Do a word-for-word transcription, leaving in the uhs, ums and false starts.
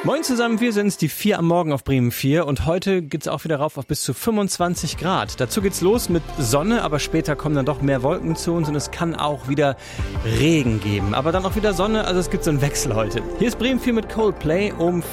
Moin zusammen, wir sind's, die vier am Morgen auf Bremen vier und heute geht's auch wieder rauf auf bis zu fünfundzwanzig Grad. Dazu geht's los mit Sonne, aber später kommen dann doch mehr Wolken zu uns und es kann auch wieder Regen geben. Aber dann auch wieder Sonne, also es gibt so einen Wechsel heute. Hier ist Bremen vier mit Coldplay um